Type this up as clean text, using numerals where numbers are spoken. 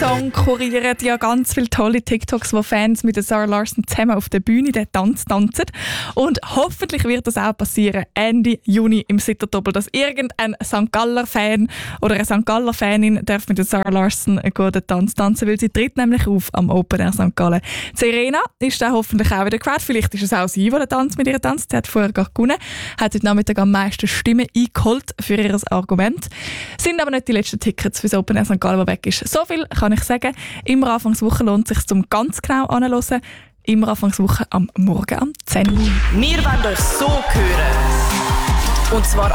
Song kurieren ja ganz viele tolle TikToks, wo Fans mit der Zara Larsson zusammen auf der Bühne den Tanz tanzen. Und hoffentlich wird das auch passieren Ende Juni im Sitterdoppel, dass irgendein St. Galler-Fan oder eine St. Galler-Fanin darf mit der Zara Larsson einen guten Tanz tanzen, weil sie tritt nämlich auf am Open Air St. Gallen. Serena ist da hoffentlich auch wieder gewählt. Vielleicht ist es auch sie, die den Tanz mit ihr tanzt. Sie hat vorher gar gewonnen, hat heute Nachmittag am meisten Stimmen eingeholt für ihr Argument. Sind aber nicht die letzten Tickets für das Open Air St. Gallen, die weg ist. So viel kann ich sagen. Immer Anfangswoche lohnt es sich zum ganz genau anzuhören. Immer Anfangswoche am Morgen am 10 Uhr. Wir wollen euch so hören. Und zwar